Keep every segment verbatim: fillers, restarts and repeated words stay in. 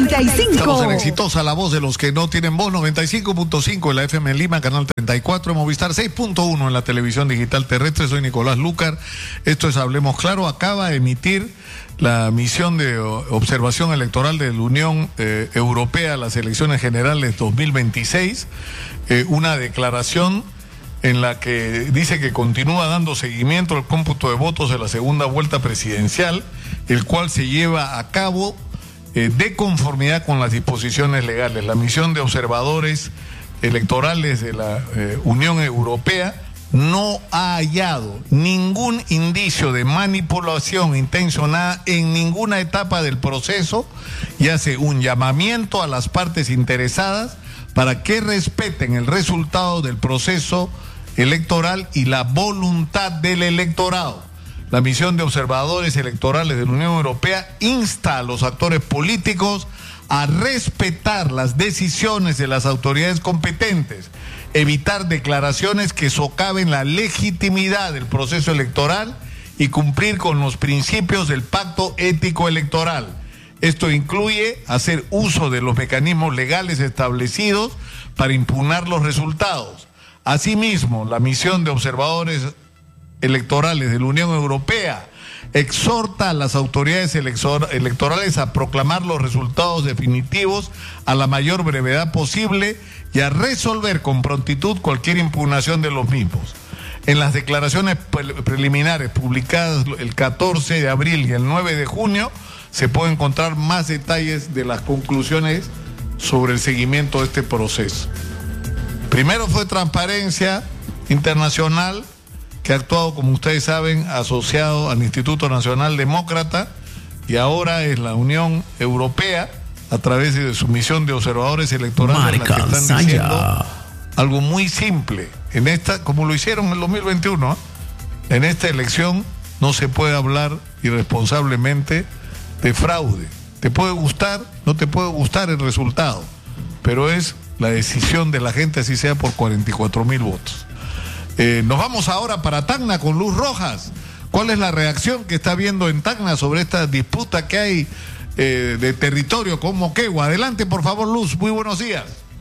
treinta y cinco. Estamos en Exitosa, la voz de los que no tienen voz. Noventa y cinco punto cinco en la F M en Lima, canal treinta y cuatro en Movistar, seis punto uno en la televisión digital terrestre. Soy Nicolás Lucar. Esto es Hablemos Claro. Acaba de emitir la misión de observación electoral de la Unión eh, Europea a las elecciones generales dos mil veintiséis, eh, una declaración en la que dice que continúa dando seguimiento al cómputo de votos de la segunda vuelta presidencial, el cual se lleva a cabo eh, de conformidad con las disposiciones legales. La misión de observadores electorales de la eh, Unión Europea no ha hallado ningún indicio de manipulación intencionada en ninguna etapa del proceso y hace un llamamiento a las partes interesadas para que respeten el resultado del proceso electoral y la voluntad del electorado. La misión de observadores electorales de la Unión Europea insta a los actores políticos a respetar las decisiones de las autoridades competentes, evitar declaraciones que socaven la legitimidad del proceso electoral y cumplir con los principios del pacto ético electoral. Esto incluye hacer uso de los mecanismos legales establecidos para impugnar los resultados. Asimismo, la misión de observadores electorales de la Unión Europea exhorta a las autoridades electorales a proclamar los resultados definitivos a la mayor brevedad posible y a resolver con prontitud cualquier impugnación de los mismos. En las declaraciones preliminares publicadas el catorce de abril y el nueve de junio se pueden encontrar más detalles de las conclusiones sobre el seguimiento de este proceso. Primero fue Transparencia Internacional, que ha actuado, como ustedes saben, asociado al Instituto Nacional Demócrata, y ahora es la Unión Europea, a través de su misión de observadores electorales, la que están diciendo algo muy simple. En esta, como lo hicieron en el dos mil veintiuno, ¿eh? en esta elección no se puede hablar irresponsablemente de fraude. Te puede gustar, no te puede gustar el resultado, pero es la decisión de la gente, así sea por cuarenta y cuatro mil votos. Eh, nos vamos ahora para Tacna con Luz Rojas. ¿Cuál es la reacción que está viendo en Tacna sobre esta disputa que hay eh, de territorio con Moquegua? Adelante, por favor, Luz. Muy buenos días.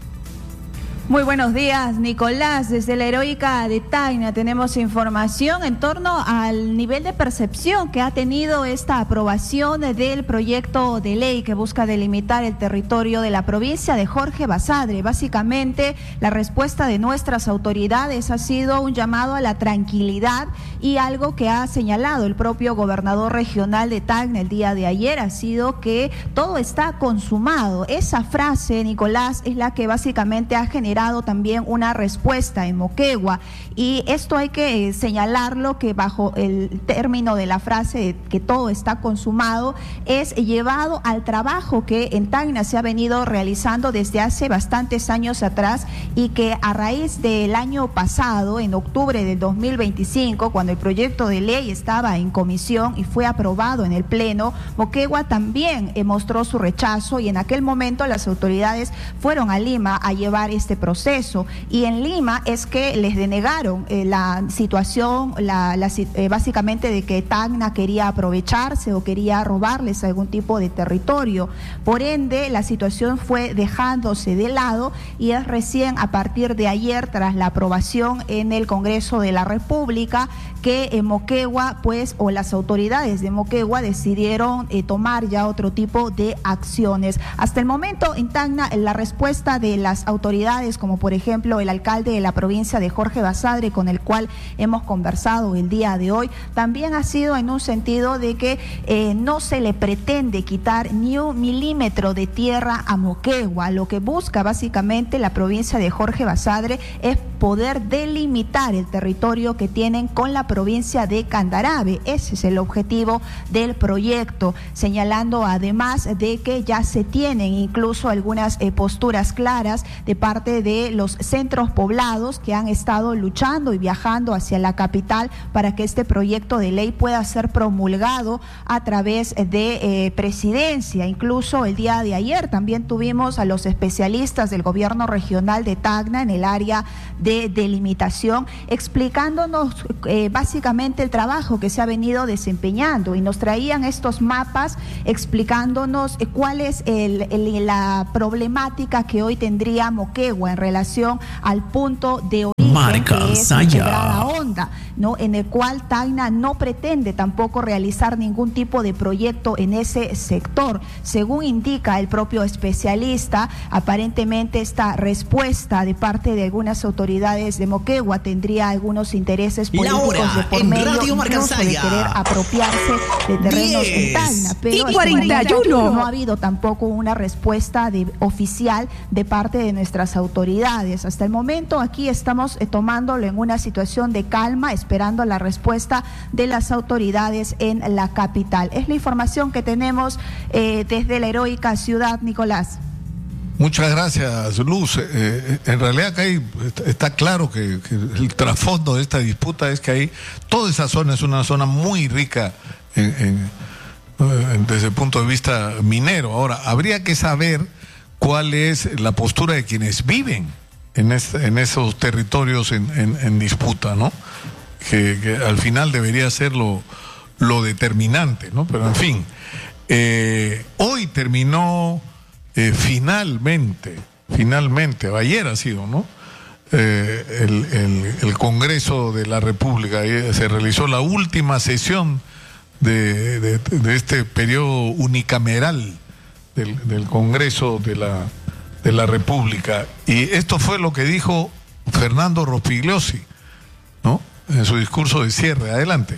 Muy buenos días, Nicolás. Desde la heroica de Tacna tenemos información en torno al nivel de percepción que ha tenido esta aprobación del proyecto de ley que busca delimitar el territorio de la provincia de Jorge Basadre. Básicamente, la respuesta de nuestras autoridades ha sido un llamado a la tranquilidad, y algo que ha señalado el propio gobernador regional de Tacna el día de ayer ha sido que todo está consumado. Esa frase, Nicolás, es la que básicamente ha generado también una respuesta en Moquegua, y esto hay que eh, señalarlo, que bajo el término de la frase de que todo está consumado es llevado al trabajo que en Tacna se ha venido realizando desde hace bastantes años atrás, y que a raíz del año pasado, en octubre del dos mil veinticinco, cuando el proyecto de ley estaba en comisión y fue aprobado en el pleno, Moquegua también eh, mostró su rechazo, y en aquel momento las autoridades fueron a Lima a llevar este proceso, y en Lima es que les denegaron eh, la situación, la, la, eh, básicamente de que Tacna quería aprovecharse o quería robarles algún tipo de territorio. Por ende, la situación fue dejándose de lado, y es recién a partir de ayer, tras la aprobación en el Congreso de la República, que en Moquegua, pues, o las autoridades de Moquegua decidieron eh, tomar ya otro tipo de acciones. Hasta el momento en Tacna, la respuesta de las autoridades, como por ejemplo el alcalde de la provincia de Jorge Basadre, con el cual hemos conversado el día de hoy, también ha sido en un sentido de que eh, no se le pretende quitar ni un milímetro de tierra a Moquegua. Lo que busca básicamente la provincia de Jorge Basadre es poder delimitar el territorio que tienen con la provincia de Candarave. Ese es el objetivo del proyecto, señalando además de que ya se tienen incluso algunas eh, posturas claras de parte de los centros poblados que han estado luchando y viajando hacia la capital para que este proyecto de ley pueda ser promulgado a través de eh, presidencia. Incluso el día de ayer también tuvimos a los especialistas del gobierno regional de Tacna en el área de de delimitación, explicándonos eh, básicamente el trabajo que se ha venido desempeñando, y nos traían estos mapas explicándonos eh, cuál es el, el, la problemática que hoy tendría Moquegua en relación al punto de origen, Marca que es Saya. Quebrada Honda, ¿no? En el cual Tacna no pretende tampoco realizar ningún tipo de proyecto en ese sector. Según indica el propio especialista, aparentemente esta respuesta de parte de algunas autoridades de Moquegua tendría algunos intereses políticos de por medio, incluso de querer apropiarse de terrenos en Tacna, pero y cuarenta y uno. no ha habido tampoco una respuesta de, oficial de parte de nuestras autoridades. Hasta el momento aquí estamos eh, tomándolo en una situación de calma, esperando la respuesta de las autoridades en la capital. Es la información que tenemos eh, desde la heroica ciudad, Nicolás. Muchas gracias, Luz. Eh, en realidad acá hay, está claro que, que el trasfondo de esta disputa es que hay, toda esa zona es una zona muy rica en, en, en, desde el punto de vista minero. Ahora, habría que saber cuál es la postura de quienes viven en, es, en esos territorios en, en, en disputa, ¿no? Que, que al final debería ser lo, lo determinante, ¿no? Pero en fin, eh, hoy terminó eh, finalmente, finalmente, ayer ha sido, ¿no? Eh, el, el, el Congreso de la República, eh, se realizó la última sesión de, de, de este periodo unicameral del, del Congreso de la, de la República. Y esto fue lo que dijo Fernando Rospigliosi, ¿no? En su discurso de cierre. Adelante.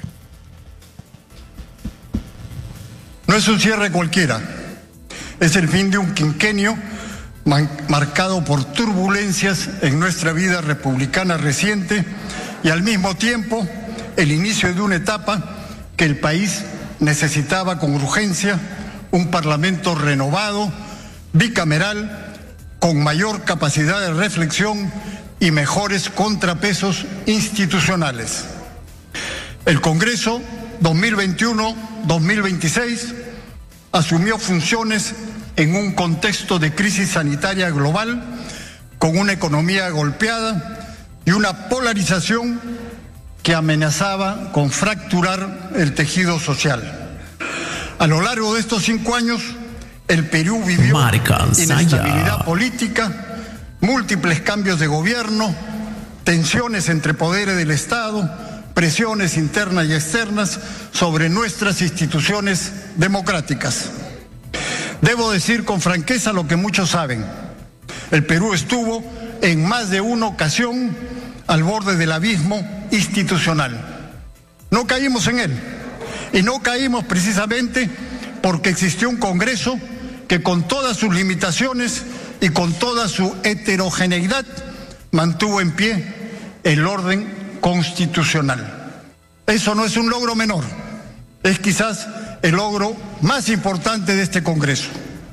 No es un cierre cualquiera, es el fin de un quinquenio marcado por turbulencias en nuestra vida republicana reciente y al mismo tiempo el inicio de una etapa que el país necesitaba con urgencia, un parlamento renovado, bicameral, con mayor capacidad de reflexión y mejores contrapesos institucionales. El Congreso dos mil veintiuno dos mil veintiséis asumió funciones en un contexto de crisis sanitaria global, con una economía golpeada y una polarización que amenazaba con fracturar el tejido social. A lo largo de estos cinco años, el Perú vivió Marca inestabilidad política, múltiples cambios de gobierno, tensiones entre poderes del Estado, presiones internas y externas sobre nuestras instituciones democráticas. Debo decir con franqueza lo que muchos saben. El Perú estuvo en más de una ocasión al borde del abismo institucional. No caímos en él, y no caímos precisamente porque existió un Congreso que, con todas sus limitaciones y con toda su heterogeneidad, mantuvo en pie el orden constitucional. Eso no es un logro menor, es quizás el logro más importante de este Congreso.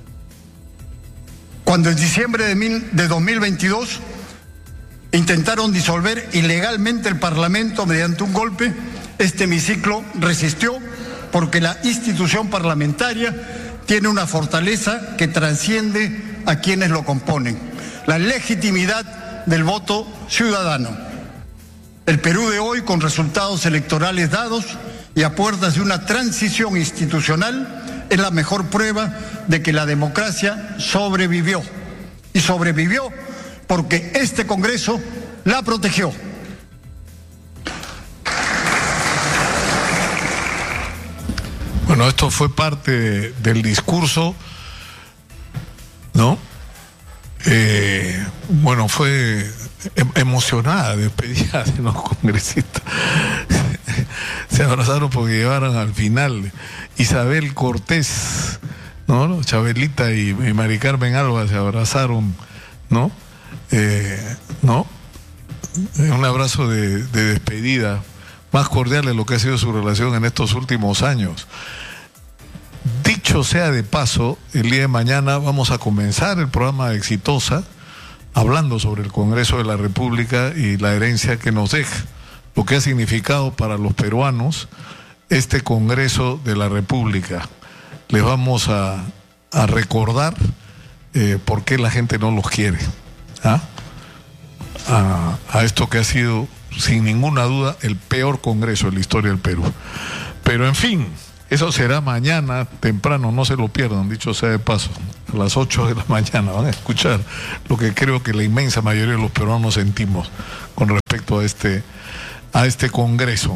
Cuando en diciembre de, mil, de dos mil veintidós intentaron disolver ilegalmente el Parlamento mediante un golpe, este hemiciclo resistió, porque la institución parlamentaria tiene una fortaleza que trasciende a quienes lo componen: la legitimidad del voto ciudadano. El Perú de hoy, con resultados electorales dados y a puertas de una transición institucional, es la mejor prueba de que la democracia sobrevivió. Y sobrevivió porque este Congreso la protegió. Bueno, esto fue parte del discurso, ¿no? Eh, bueno, fue emocionada, despedida de los congresistas. Se abrazaron porque llevaron al final Isabel Cortés, ¿no? Chabelita y, y Mari Carmen Alba se abrazaron, ¿no? Eh, ¿no? Un abrazo de, de despedida más cordial de lo que ha sido su relación en estos últimos años. Dicho sea de paso, el día de mañana vamos a comenzar el programa Exitosa hablando sobre el Congreso de la República y la herencia que nos deja, lo que ha significado para los peruanos este Congreso de la República. Les vamos a, a recordar eh, por qué la gente no los quiere. ¿Ah? a, a esto que ha sido, sin ninguna duda, el peor Congreso de la historia del Perú. Pero en fin, eso será mañana temprano, no se lo pierdan, dicho sea de paso, a las ocho de la mañana van a escuchar lo que creo que la inmensa mayoría de los peruanos sentimos con respecto a este, a este Congreso.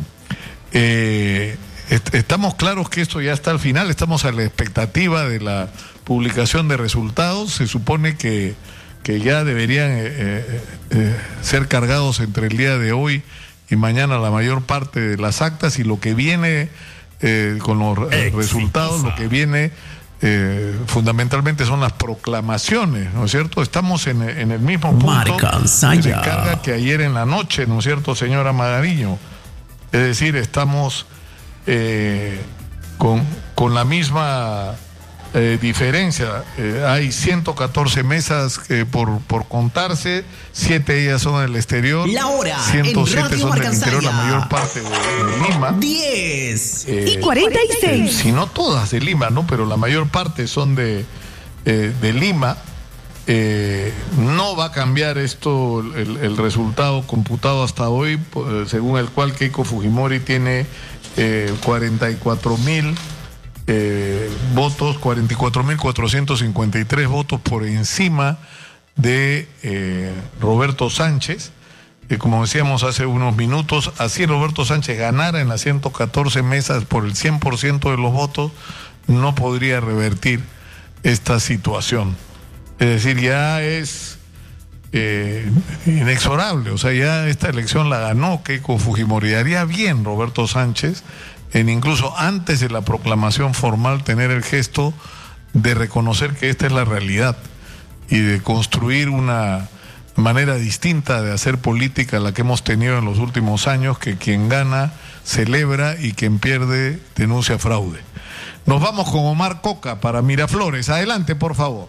Eh, est- estamos claros que esto ya está al final, estamos a la expectativa de la publicación de resultados. Se supone que, que ya deberían eh, eh, eh, ser cargados entre el día de hoy y mañana la mayor parte de las actas, y lo que viene eh, con los re- resultados, lo que viene eh, fundamentalmente son las proclamaciones, ¿no es cierto? Estamos en, en el mismo punto de carga que ayer en la noche, ¿no es cierto, señora Magariño? Es decir, estamos eh, con, con la misma eh, diferencia. Eh, hay ciento catorce mesas eh, por, por contarse, siete de ellas son del exterior, La hora ciento siete en Radio son del interior, la Marcansaya. mayor parte de, de Lima. diez Eh, Y cuarenta y seis. si no todas de Lima, ¿no? Pero la mayor parte son de, eh, de Lima. Eh, no va a cambiar esto, el, el resultado computado hasta hoy, eh, según el cual Keiko Fujimori tiene eh, cuarenta y cuatro mil eh, votos, cuarenta y cuatro mil cuatrocientos cincuenta y tres votos por encima de eh, Roberto Sánchez. Eh, como decíamos hace unos minutos, así Roberto Sánchez ganara en las ciento catorce mesas por el cien por ciento de los votos, no podría revertir esta situación. Es decir, ya es eh, inexorable, o sea, ya esta elección la ganó Keiko Fujimori. Haría bien Roberto Sánchez en, incluso antes de la proclamación formal, tener el gesto de reconocer que esta es la realidad y de construir una manera distinta de hacer política a la que hemos tenido en los últimos años, que quien gana celebra y quien pierde denuncia fraude. Nos vamos con Omar Coca para Miraflores. Adelante, por favor.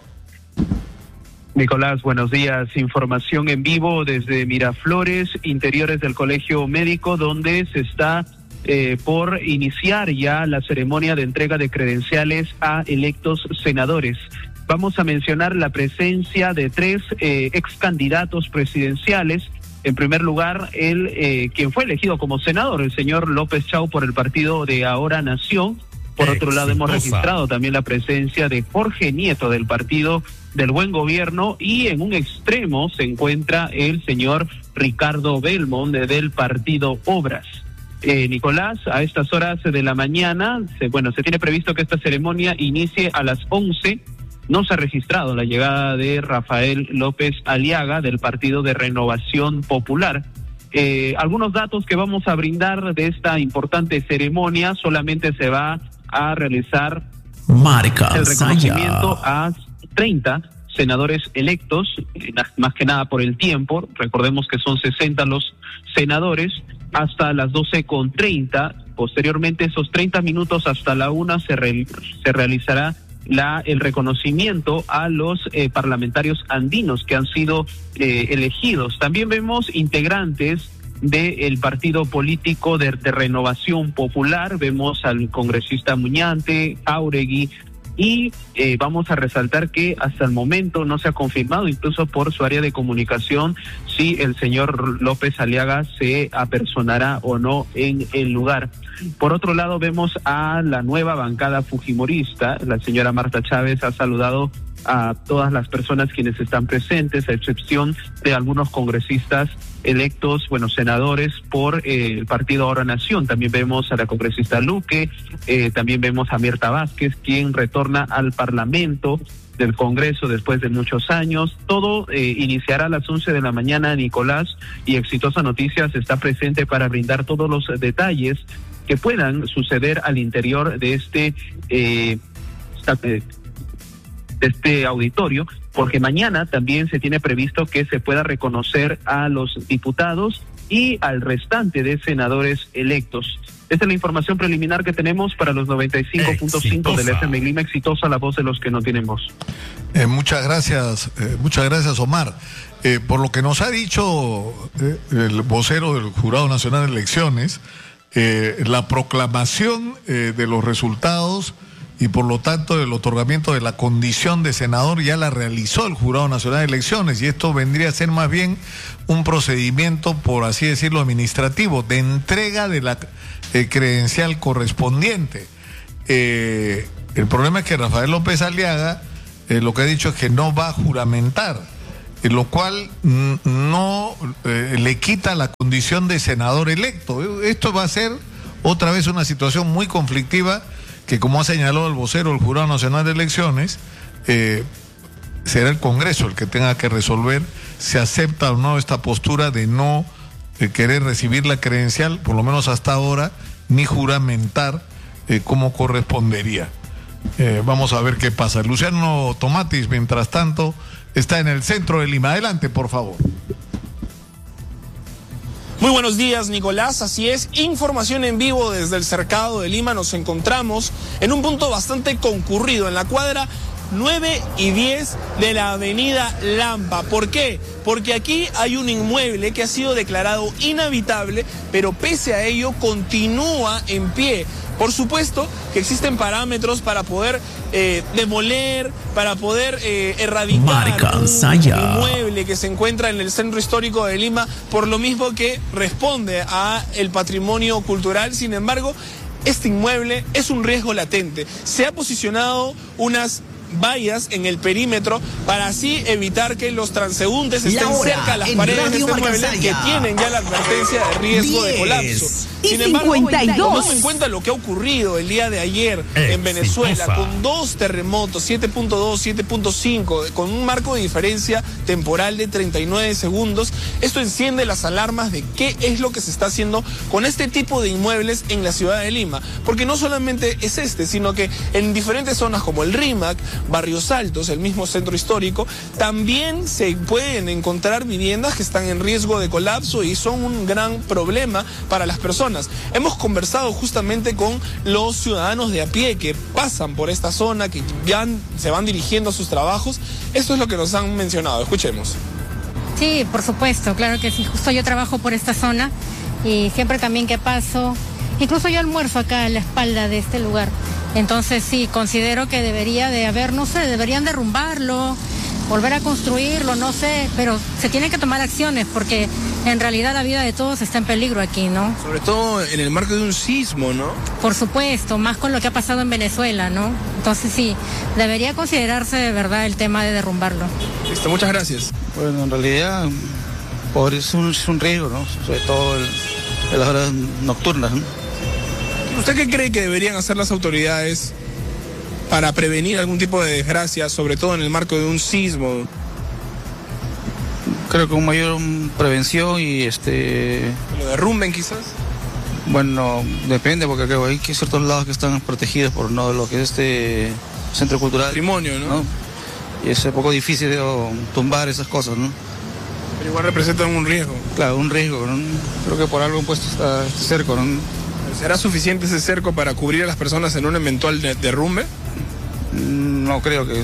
Nicolás, buenos días. Información en vivo desde Miraflores, interiores del Colegio Médico, donde se está eh, por iniciar ya la ceremonia de entrega de credenciales a electos senadores. Vamos a mencionar la presencia de tres eh, ex candidatos presidenciales. En primer lugar, el eh, quien fue elegido como senador, el señor López Chau, por el partido de Ahora Nación. Por otro lado, hemos registrado también la presencia de Jorge Nieto del Partido del Buen Gobierno, y en un extremo se encuentra el señor Ricardo Belmont del Partido Obras. Eh, Nicolás, a estas horas de la mañana, se, bueno, se tiene previsto que esta ceremonia inicie a las once. No se ha registrado la llegada de Rafael López Aliaga del Partido de Renovación Popular. Eh, algunos datos que vamos a brindar de esta importante ceremonia: solamente se va a realizar Marca el reconocimiento a treinta senadores electos, más que nada por el tiempo. Recordemos que son sesenta los senadores, hasta las doce con treinta. Posteriormente, esos treinta minutos hasta la una, se, re, se realizará la el reconocimiento a los eh, parlamentarios andinos que han sido eh, elegidos. También vemos integrantes del partido político de, de Renovación Popular. Vemos al congresista Muñante, Jauregui, y eh, vamos a resaltar que hasta el momento no se ha confirmado, incluso por su área de comunicación, si el señor López Aliaga se apersonará o no en el lugar. Por otro lado, vemos a la nueva bancada fujimorista. La señora Marta Chávez ha saludado a todas las personas quienes están presentes, a excepción de algunos congresistas electos, bueno, senadores por eh, el partido Ahora Nación. También vemos a la congresista Luque, eh, también vemos a Mirta Vázquez, quien retorna al Parlamento del Congreso después de muchos años. Todo eh, iniciará a las once de la mañana, Nicolás, y Exitosa Noticias está presente para brindar todos los detalles que puedan suceder al interior de este eh, esta, eh, de este auditorio, porque mañana también se tiene previsto que se pueda reconocer a los diputados y al restante de senadores electos. Esta es la información preliminar que tenemos para los noventa y cinco punto cinco del F M Lima. Exitosa, la voz de los que no tienen voz. Eh, muchas gracias, eh, muchas gracias, Omar. Eh, por lo que nos ha dicho eh, el vocero del Jurado Nacional de Elecciones, eh, la proclamación eh, de los resultados y por lo tanto el otorgamiento de la condición de senador ya la realizó el Jurado Nacional de Elecciones, y esto vendría a ser más bien un procedimiento, por así decirlo, administrativo, de entrega de la eh, credencial correspondiente. Eh, el problema es que Rafael López Aliaga eh, lo que ha dicho es que no va a juramentar, eh, lo cual mm, no eh, le quita la condición de senador electo. Esto va a ser otra vez una situación muy conflictiva que, como ha señalado el vocero del Jurado Nacional de Elecciones, eh, será el Congreso el que tenga que resolver si acepta o no esta postura de no de querer recibir la credencial, por lo menos hasta ahora, ni juramentar eh, como correspondería. Eh, vamos a ver qué pasa. Luciano Tomatis, mientras tanto, está en el centro de Lima. Adelante, por favor. Muy buenos días, Nicolás. Así es, información en vivo desde el Cercado de Lima. Nos encontramos en un punto bastante concurrido, en la cuadra nueve y diez de la avenida Lampa. ¿Por qué? Porque aquí hay un inmueble que ha sido declarado inhabitable, pero pese a ello continúa en pie. Por supuesto que existen parámetros para poder eh, demoler, para poder eh, erradicar un inmueble que se encuentra en el centro histórico de Lima, por lo mismo que responde a el patrimonio cultural. Sin embargo, este inmueble es un riesgo latente. Se ha posicionado unas vallas en el perímetro para así evitar que los transeúntes estén cerca a las paredes de este inmueble, que tienen ya la advertencia de riesgo de colapso. Sin embargo, tomando en cuenta lo que ha ocurrido el día de ayer en Venezuela, con dos terremotos, siete punto dos, siete punto cinco, con un marco de diferencia temporal de treinta y nueve segundos, esto enciende las alarmas de qué es lo que se está haciendo con este tipo de inmuebles en la ciudad de Lima. Porque no solamente es este, sino que en diferentes zonas como el RIMAC, Barrios Altos, el mismo centro histórico, también se pueden encontrar viviendas que están en riesgo de colapso y son un gran problema para las personas. Hemos conversado justamente con los ciudadanos de a pie que pasan por esta zona, que ya se van dirigiendo a sus trabajos. Esto es lo que nos han mencionado. Escuchemos. Sí, por supuesto, claro que sí. Justo yo trabajo por esta zona y siempre también que paso, incluso yo almuerzo acá a la espalda de este lugar. Entonces sí, considero que debería de haber, no sé, deberían derrumbarlo, volver a construirlo, no sé, pero se tienen que tomar acciones porque en realidad la vida de todos está en peligro aquí, ¿no? Sobre todo en el marco de un sismo, ¿no? Por supuesto, más con lo que ha pasado en Venezuela, ¿no? Entonces sí, debería considerarse de verdad el tema de derrumbarlo. Listo, muchas gracias. Bueno, en realidad pobre, es, un, es un riesgo, ¿no? Sobre todo el, en las horas nocturnas, ¿no? ¿Usted qué cree que deberían hacer las autoridades para prevenir algún tipo de desgracia, sobre todo en el marco de un sismo? Creo que con mayor prevención y este... ¿Lo derrumben quizás? Bueno, depende, porque creo que hay ciertos lados que están protegidos por no lo que es este centro cultural. Patrimonio, ¿no? ¿no? Y es un poco difícil de tumbar esas cosas, ¿no? Pero igual representan un riesgo. Claro, un riesgo, ¿no? Creo que por algo han puesto este cerco, ¿no? ¿Será suficiente ese cerco para cubrir a las personas en un eventual derrumbe? No creo que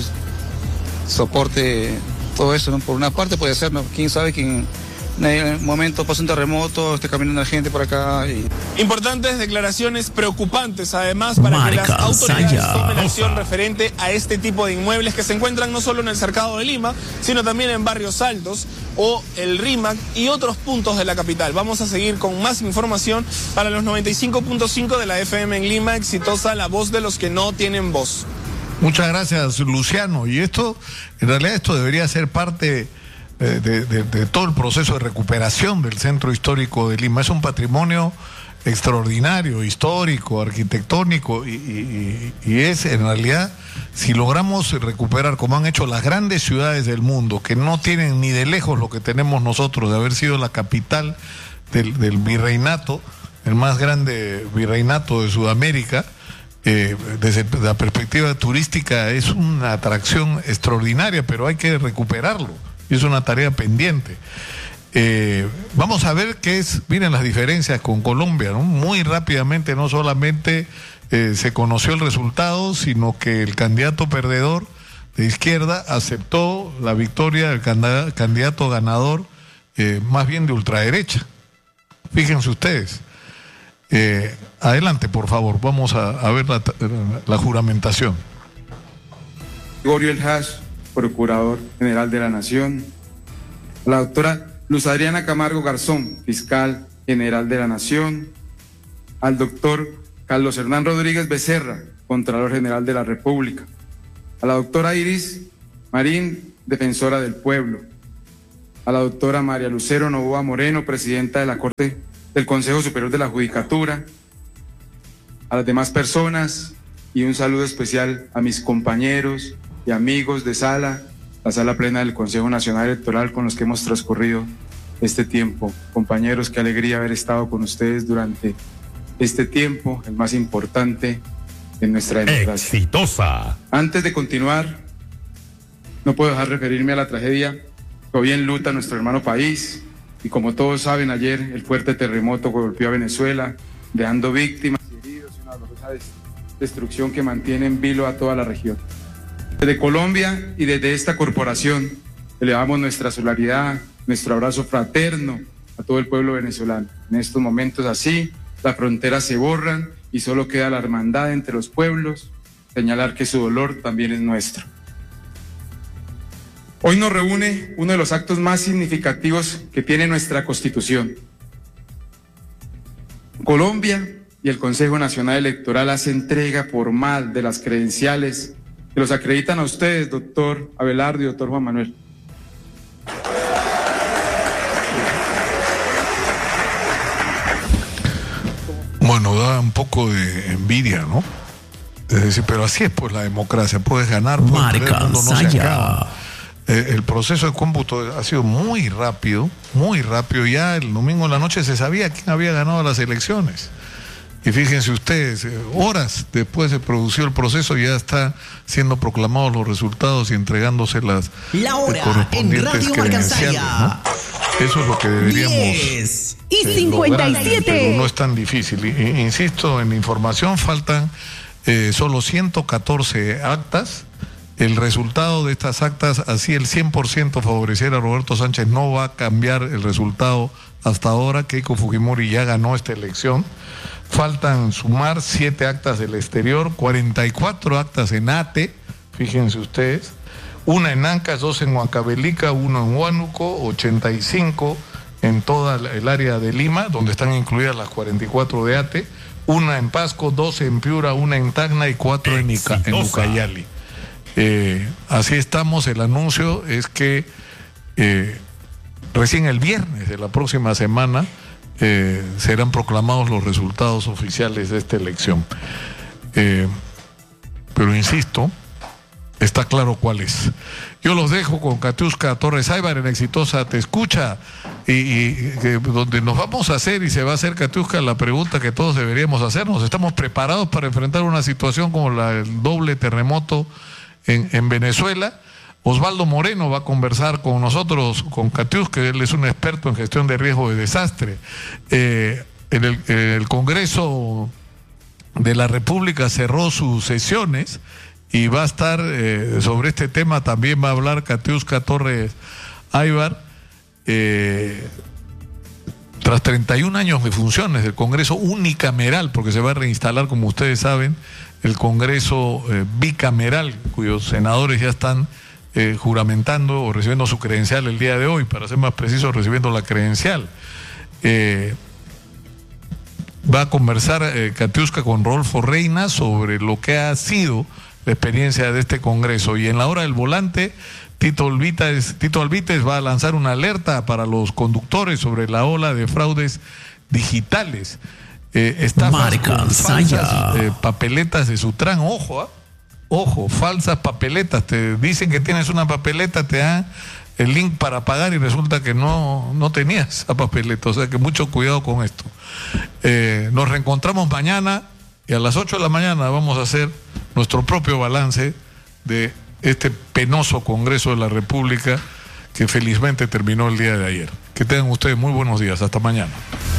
soporte todo eso, ¿no? Por una parte puede ser, ¿no? Quién sabe que en un momento pasa un terremoto, esté caminando la gente por acá. Y... Importantes declaraciones preocupantes, además, para Marica, que las autoridades Saya, tomen acción ofa. referente a este tipo de inmuebles que se encuentran no solo en el Cercado de Lima, sino también en Barrios Altos o el RIMAC y otros puntos de la capital. Vamos a seguir con más información para los noventa y cinco punto cinco de la F M en Lima. Exitosa, la voz de los que no tienen voz. Muchas gracias, Luciano. Y esto, en realidad esto debería ser parte de, de, de, de todo el proceso de recuperación del centro histórico de Lima. Es un patrimonio extraordinario, histórico, arquitectónico, y, y, y es en realidad, si logramos recuperar, como han hecho las grandes ciudades del mundo, que no tienen ni de lejos lo que tenemos nosotros, de haber sido la capital del, del virreinato, el más grande virreinato de Sudamérica, eh, desde la perspectiva turística es una atracción extraordinaria, pero hay que recuperarlo, y es una tarea pendiente. Eh, vamos a ver qué es, miren las diferencias con Colombia, ¿no? Muy rápidamente, no solamente eh, se conoció el resultado, sino que el candidato perdedor de izquierda aceptó la victoria del candidato ganador, eh, más bien de ultraderecha. Fíjense ustedes. Eh, adelante, por favor, vamos a, a ver la, la juramentación. Gregorio El Hash, Procurador General de la Nación. A la doctora Luz Adriana Camargo Garzón, Fiscal General de la Nación. Al doctor Carlos Hernán Rodríguez Becerra, Contralor General de la República. A la doctora Iris Marín, Defensora del Pueblo. A la doctora María Lucero Novoa Moreno, Presidenta de la Corte del Consejo Superior de la Judicatura. A las demás personas y un saludo especial a mis compañeros y amigos de sala, la sala plena del Consejo Nacional Electoral con los que hemos transcurrido este tiempo. Compañeros, qué alegría haber estado con ustedes durante este tiempo, el más importante en nuestra democracia. Exitosa. Antes de continuar, no puedo dejar de referirme a la tragedia que hoy enluta a nuestro hermano país. Y como todos saben, ayer el fuerte terremoto que golpeó a Venezuela, dejando víctimas y heridos y una dolorosa destrucción que mantiene en vilo a toda la región. Desde Colombia y desde esta corporación elevamos nuestra solidaridad, nuestro abrazo fraterno a todo el pueblo venezolano. En estos momentos así, las fronteras se borran y solo queda la hermandad entre los pueblos, señalar que su dolor también es nuestro. Hoy nos reúne uno de los actos más significativos que tiene nuestra Constitución. Colombia y el Consejo Nacional Electoral hace entrega formal de las credenciales que los acreditan a ustedes, doctor Abelardo y doctor Juan Manuel. Bueno, da un poco de envidia, ¿no? Es decir, pero así es pues la democracia, puedes ganar, puedes perder, el mundo no se acaba. Eh, el proceso de cómputo ha sido muy rápido, muy rápido. Ya el domingo en la noche se sabía quién había ganado las elecciones. Y fíjense ustedes, eh, horas después se produció el proceso, ya está siendo proclamados los resultados y entregándose las La hora eh, correspondientes en Radio credenciales, ¿no? Eso es lo que deberíamos diez y eh, cincuenta y siete. lograr, pero no es tan difícil. I- insisto, en la información faltan eh, solo ciento catorce actas. El resultado de estas actas, así el cien por ciento favoreciera a Roberto Sánchez, no va a cambiar el resultado hasta ahora. Keiko Fujimori ya ganó esta elección. Faltan sumar siete actas del exterior, cuarenta y cuatro actas en Ate, fíjense ustedes, una en Ancas, dos en Huancavelica, uno en Huánuco, ochenta y cinco en toda el área de Lima, donde están incluidas las cuarenta y cuatro de Ate, una en Pasco, dos en Piura, una en Tacna y cuatro en, Ica, en Ucayali. Eh, así estamos. El anuncio es que eh, recién el viernes de la próxima semana eh, serán proclamados los resultados oficiales de esta elección. Eh, pero insisto, está claro cuál es. Yo los dejo con Katiuska Torres Aybar en Exitosa Te Escucha, y, y eh, donde nos vamos a hacer y se va a hacer, Katiuska, la pregunta que todos deberíamos hacernos. ¿Estamos preparados para enfrentar una situación como la del doble terremoto en, en Venezuela? Osvaldo Moreno va a conversar con nosotros, con Katiuska, que él es un experto en gestión de riesgo de desastre. Eh, en el, el Congreso de la República cerró sus sesiones y va a estar eh, sobre este tema, también va a hablar Katiuska Torres Aybar. Eh, tras treinta y un años de funciones del Congreso unicameral, porque se va a reinstalar, como ustedes saben, el Congreso eh, bicameral, cuyos senadores ya están eh, juramentando o recibiendo su credencial el día de hoy, para ser más preciso, recibiendo la credencial. Eh, va a conversar eh, Katiuska con Rodolfo Reina sobre lo que ha sido la experiencia de este Congreso. Y en la hora del volante, Tito Alvites, Tito Alvites va a lanzar una alerta para los conductores sobre la ola de fraudes digitales. Eh, estafas con falsas eh, papeletas de Sutran. Ojo, ¿eh? Ojo, falsas papeletas. Te dicen que tienes una papeleta, te dan el link para pagar y resulta que no, no tenías esa papeleta. O sea que mucho cuidado con esto. Eh, nos reencontramos mañana y a las ocho de la mañana vamos a hacer nuestro propio balance de este penoso Congreso de la República que felizmente terminó el día de ayer. Que tengan ustedes muy buenos días. Hasta mañana.